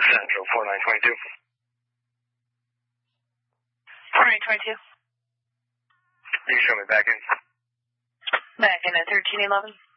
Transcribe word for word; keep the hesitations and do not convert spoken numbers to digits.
Central, four nine two two. four nine two two. You can show me back in. Back in at thirteen eleven.